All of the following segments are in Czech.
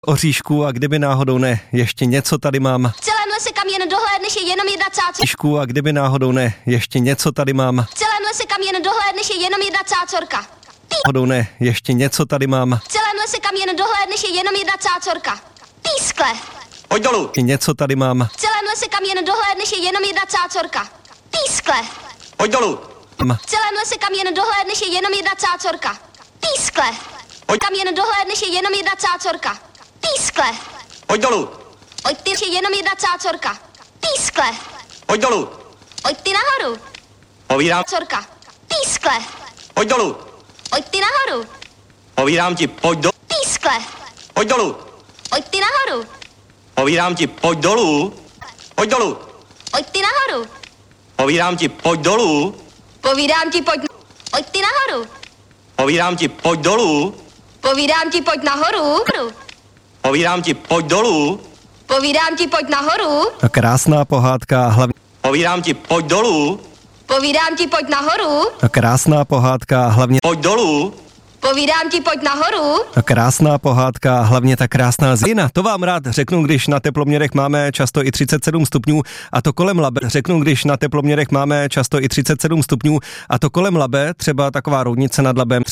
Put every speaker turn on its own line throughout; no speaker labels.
Oříšku a kdyby náhodou ne, ještě něco tady mám.
V celém lese, kam jen dohlédneš, je jenom jedna cácorka.
Oříšku a kdyby náhodou ne, ještě něco tady mám.
V celém lese, kam jen dohlédneš, je jenom jedna cácorka.
Náhodou ne, ještě něco tady mám.
V celém lese, kam jen dohlédneš, je jenom jedna cácorka. Pískle.
Pojď dolů.
Ještě něco tady mám.
V celém lese, kam jen dohlédneš, je jenom jedna cácorka. Pískle.
Pojď dolů.
V celém lese, kam jen dohlédneš, je jenom jedna cácorka. Pískle. Kam jen dohlédneš, je jenom jedna cácorka. Pískle.
Pojď dolů.
Pojď ty, je jenom jedna cácorka. Pískle.
Pojď dolů.
Pojď ty nahoru.
Povídám.
Cácorka. Pískle.
Pojď dolů.
Pojď ty nahoru.
Povídám ti, pojď dolů.
Pískle.
Pojď dolů.
Pojď ty nahoru.
Povídám ti, pojď dolů. Pojď dolů.
Pojď ty nahoru.
Povídám ti, pojď dolů.
Povídám ti, pojď. Pojď ty nahoru.
Povídám ti, pojď dolů.
Povídám ti, pojď nahoru.
Povídám ti, pojď dolů.
Povídám ti, pojď nahoru.
Krásná pohádka, hlavně.
Povídám ti, pojď dolů.
Povídám ti, pojď nahoru.
Krásná pohádka, hlavně.
Pojď dolů.
Povídám ti, pojď nahoru.
Krásná pohádka, hlavně ta krásná zima. To vám rád řeknu, když na teploměrech máme často i 37 stupňů a to kolem Labe. Řeknu, když na teploměrech máme často i 37 stupňů a to kolem Labe, třeba taková Roudnice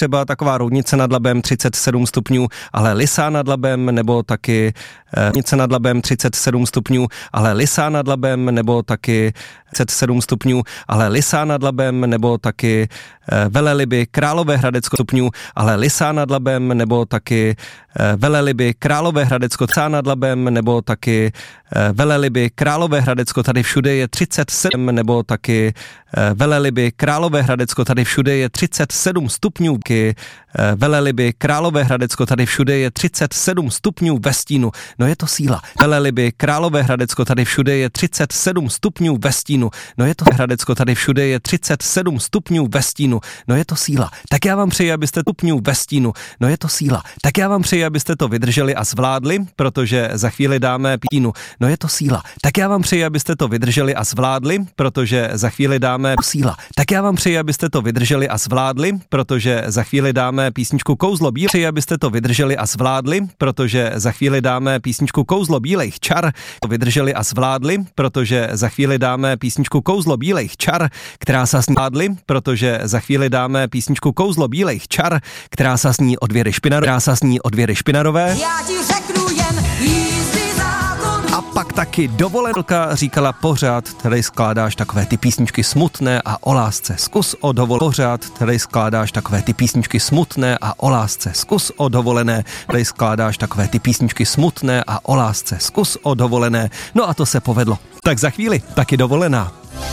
nad Labem 37 stupňů, ale Lysá nad Labem nebo taky Roudnice nad Labem 37 stupňů, ale Lysá nad Labem nebo taky 37 stupňů, ale Lysá nad Labem nebo taky Veleliby, Královéhradecko stupňů, ale Lysá nad Labem nebo taky Veleliby, Královéhradecko, Lysá nad Labem nebo taky Veleliby, Královéhradecko, tady všude je 37 nebo taky Veleliby, Královéhradecko, tady všude je 37 stupňů, Veleliby, Královéhradecko, tady všude je 37 stupňů ve stínu, no je to síla. Veleliby, Královéhradecko, tady všude je 37 stupňů ve stínu, no je to Hradecko, tady všude je 37 stupňů ve stínu, no je to síla. Tak já vám přeji, abyste stupňů ve stínu, no je to síla. Tak já vám přeji, abyste to vydrželi a zvládli, protože za chvíli dáme pínu, no je to síla. Tak já vám přeji, abyste to vydrželi a zvládli, protože za chvíli dáme síla. Tak já vám přeji, abyste to vydrželi a zvládli, protože za chvíli dáme písničku Kouzlo bílých. Přeji, abyste to vydrželi a zvládli, protože za chvíli dáme písničku Kouzlo bílých čar. To vydrželi a zvládli, protože za chvíli dáme písničku Kouzlo bílých čar, která se zvládli, protože za chvíli dáme písničku Kouzlo bílých čar, která se sní od Věry Špinarové.
Já ti řeknu jen jízdy zákon.
A pak taky dovolenka říkala pořád, tady skládáš takové ty písničky smutné a o lásce, zkus o dovolené. Pořád tady skládáš takové ty písničky smutné a o lásce, zkus o dovolené. Tady skládáš takové ty písničky smutné a o lásce, zkus o dovolené. No a to se povedlo. Tak za chvíli taky dovolená.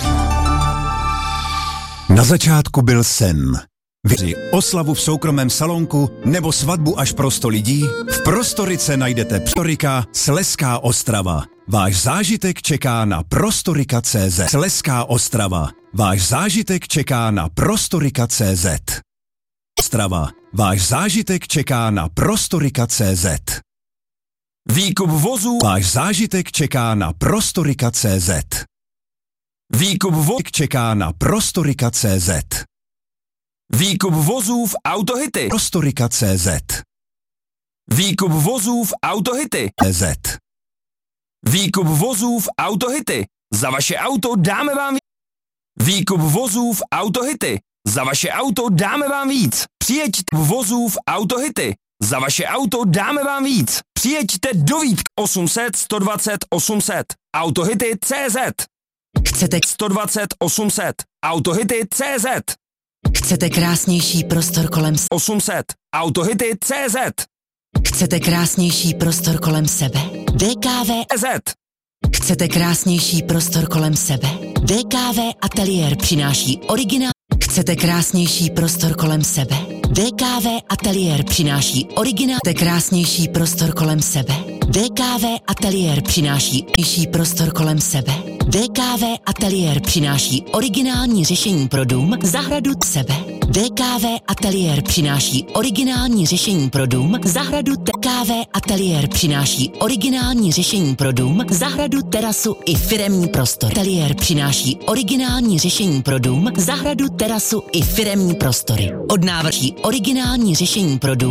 Na začátku byl sen. Oslavu v soukromém salonku nebo svatbu až pro 100 lidí? V Prostorice najdete Prostorika Slezská Ostrava. Váš zážitek čeká na Prostorika.cz. Slezská Ostrava. Váš zážitek čeká na Prostorika.cz. Ostrava. Váš zážitek čeká na Prostorika.cz. Výkup vozů. Váš zážitek čeká na Prostorika.cz. Výkup vozů čeká na Prostorika.cz. Výkup vozů v Autohity. Prostorika.cz. Výkup vozů v Autohity. CZ. Výkup vozů v Autohity. Za vaše auto dáme vám víc. Výkup vozů v Autohity. Za vaše auto dáme vám víc. Přijeďte vozů v Autohity. Za vaše auto dáme vám víc. Přijeďte do Vítk 800 120 800. Autohity CZ.
Chcete
120 800. Autohity CZ.
Chcete krásnější prostor kolem
800. Autohity CZ.
Chcete krásnější prostor kolem sebe? DKV
CZ.
Chcete krásnější prostor kolem sebe? DKV Ateliér přináší originál. Chcete krásnější prostor kolem sebe? DKV Ateliér přináší originál. Chcete krásnější prostor kolem sebe? DKV Ateliér přináší prostor kolem sebe. DKV Ateliér přináší originální řešení pro dům, zahradu sebe. DKV Ateliér přináší originální řešení pro dům, zahradu. DKV Ateliér přináší originální řešení pro dům, zahradu, terasu i firemní prostor. Ateliér přináší originální řešení pro dům, zahradu, terasu i firemní prostory. Od návrší originální řešení pro dům.